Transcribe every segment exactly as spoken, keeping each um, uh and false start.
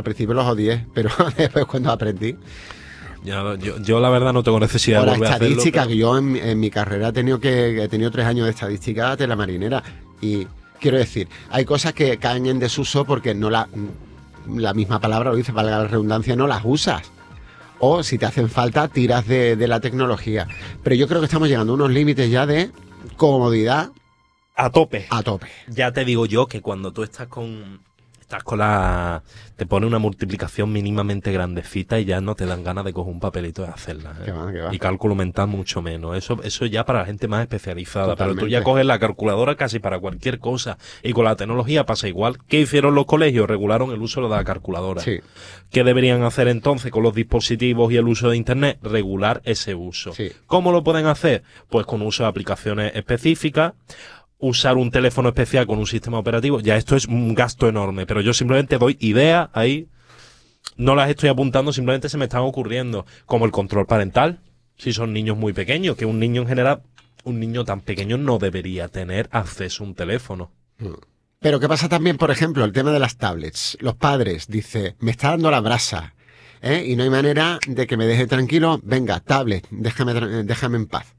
principio los odié, pero después cuando aprendí... Yo, yo, yo la verdad no tengo necesidad o de la volver a hacerlo. estadística, pero... que yo en, en mi carrera he tenido que he tenido tres años de estadística de la marinera. Y quiero decir, hay cosas que caen en desuso porque no la, la misma palabra lo dice, valga la redundancia, no las usas. O si te hacen falta, tiras de, de la tecnología. Pero yo creo que estamos llegando a unos límites ya de comodidad A tope. a tope. Ya te digo yo que cuando tú estás con... Estás con la... Te pone una multiplicación mínimamente grandecita y ya no te dan ganas de coger un papelito y hacerla. ¿eh? Qué va, qué va. Y cálculo mental mucho menos. Eso eso ya para la gente más especializada. Totalmente. Pero tú ya coges la calculadora casi para cualquier cosa. Y con la tecnología pasa igual. ¿Qué hicieron los colegios? Regularon el uso de la calculadora. Sí. ¿Qué deberían hacer entonces con los dispositivos y el uso de Internet? Regular ese uso. Sí. ¿Cómo lo pueden hacer? Pues con uso de aplicaciones específicas. Usar un teléfono especial con un sistema operativo, ya esto es un gasto enorme, pero yo simplemente doy ideas ahí, no las estoy apuntando, simplemente se me están ocurriendo, como el control parental, si son niños muy pequeños, que un niño en general, un niño tan pequeño no debería tener acceso a un teléfono. Pero ¿qué pasa también, por ejemplo, el tema de las tablets? Los padres, dice, me está dando la brasa, ¿eh? Y no hay manera de que me deje tranquilo, venga, tablet, déjame, tra- déjame en paz.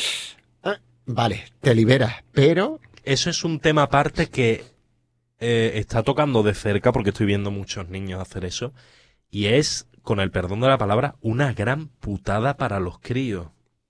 Vale, te liberas, pero... Eso es un tema aparte que eh, está tocando de cerca, porque estoy viendo muchos niños hacer eso, y es, con el perdón de la palabra, una gran putada para los críos.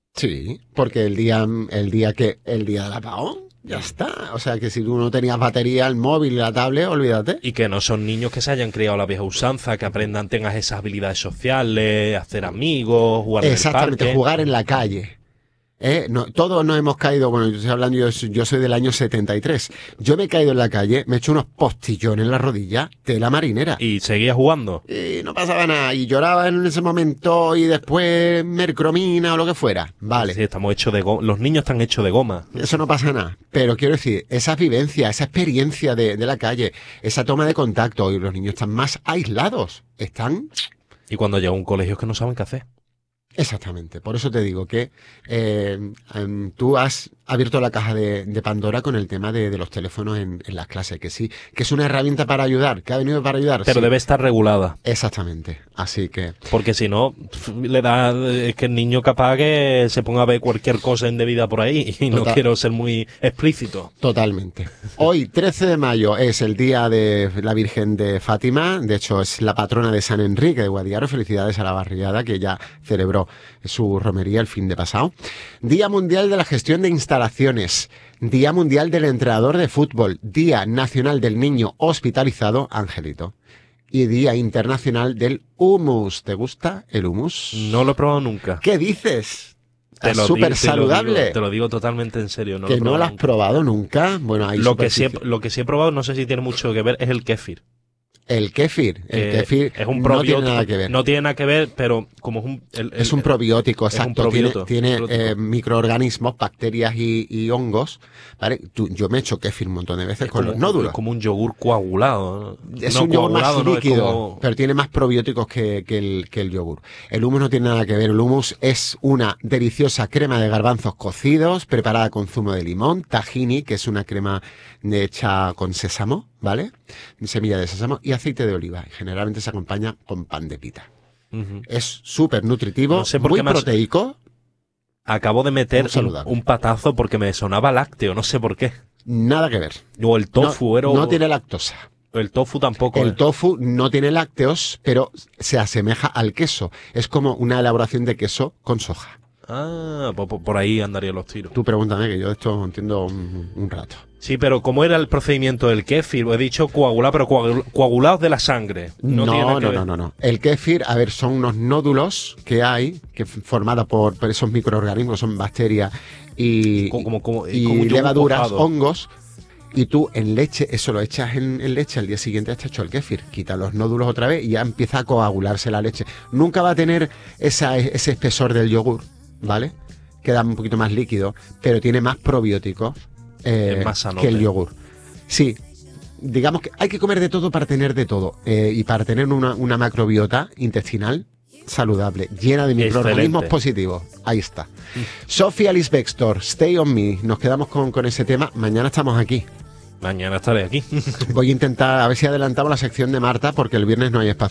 Sí, porque el día, el día que, el día del apagón, ya está. O sea que si tú no tenías batería, el móvil y la tablet, olvídate. Y que no son niños que se hayan criado a la vieja usanza, que aprendan, tengas esas habilidades sociales, hacer amigos, jugar en el Exactamente, parque. jugar en la calle. ¿Eh? No, todos nos hemos caído, bueno, yo estoy hablando, yo, yo soy del año setenta y tres. Yo me he caído en la calle, me he hecho unos postillones en la rodilla de la marinera. Y seguía jugando. Y no pasaba nada, y lloraba en ese momento, y después mercromina o lo que fuera. Vale. Sí, estamos hechos de goma. Los niños están hechos de goma. Eso no pasa nada, pero quiero decir, esa vivencia, esa experiencia de, de la calle, esa toma de contacto, y los niños están más aislados, están... Y cuando llega a un colegio es que no saben qué hacer. Exactamente, por eso te digo que eh, em, tú has abierto la caja de, de Pandora con el tema de, de los teléfonos en, en las clases, que sí, que es una herramienta para ayudar, que ha venido para ayudar. Pero sí. debe estar regulada. Exactamente, así que... Porque si no, pf, le da... Es que el niño capaz que se ponga a ver cualquier cosa indebida por ahí. Y no Total. quiero ser muy explícito. Totalmente. Hoy, trece de mayo, es el día de la Virgen de Fátima. De hecho, es la patrona de San Enrique de Guadiaro. Felicidades a la barriada que ya celebró su romería el fin de pasado. Día Mundial de la Gestión de Instalaciones. Día Mundial del Entrenador de Fútbol. Día Nacional del Niño Hospitalizado, Angelito. Y Día Internacional del Hummus. ¿Te gusta el hummus? No lo he probado nunca. ¿Qué dices? Te Es lo súper digo- te lo saludable. digo- Te lo digo totalmente en serio. No Que lo he no probado lo has nunca. probado nunca. Bueno, hay Lo que, sí he, supersticio- lo que sí he probado, no sé si tiene mucho que ver, es el kéfir. El kéfir, el Eh, kéfir es un no probiótico. tiene nada que ver. No tiene nada que ver, pero como es un... el- el- es un probiótico, es un exacto. probiótico, tiene tiene probiótico. eh, microorganismos, bacterias y, y hongos. ¿Vale? Tú- yo me he hecho kéfir un montón de veces es con como, los nódulos. es como un yogur coagulado. ¿no? Es No un yogur más coagulado, no, es líquido, como- pero tiene más probióticos que, que, el, que el yogur. El hummus no tiene nada que ver. El hummus es una deliciosa crema de garbanzos cocidos, preparada con zumo de limón, tahini, que es una crema de- hecha con sésamo, ¿vale? Semilla de sésamo y aceite de oliva. Y generalmente se acompaña con pan de pita. Ujú. Es súper nutritivo, No sé por muy qué me has- proteico. Acabo de meter Muy un, saludable. un patazo porque me sonaba lácteo, no sé por qué. Nada que ver. O el tofu, no, era- no tiene lactosa. el tofu tampoco. El eh. tofu no tiene lácteos, pero se asemeja al queso. Es como una elaboración de queso con soja. Ah, por, por- por ahí andarían los tiros. Tú pregúntame, que yo de esto entiendo un, un rato. Sí, pero ¿cómo era el procedimiento del kéfir? He dicho coagular, pero coagul- coagulados de la sangre. No, No, tiene nada no, que no, ver. no, no. El kéfir, a ver, son unos nódulos que hay, que f- formados por, por esos microorganismos, son bacterias y, Como- como- como- y como un yogur levaduras, cuajado. hongos. Y tú en leche, eso lo echas en, en leche, al día siguiente has hecho el kéfir. Quita los nódulos otra vez y ya empieza a coagularse la leche. Nunca va a tener esa, ese espesor del yogur, ¿vale? Queda un poquito más líquido, pero tiene más probióticos eh, Es más sanote. que el yogur. Sí, digamos que hay que comer de todo para tener de todo. eh, y para tener una, una macrobiota intestinal saludable, llena de microorganismos Excelente. positivos. Ahí está. Sofía Alice Bextor, Stay on Me. Nos quedamos con, con ese tema. Mañana estamos aquí. Mañana estaré aquí. Voy a intentar, a ver si adelantamos la sección de Marta, porque el viernes no hay espacio.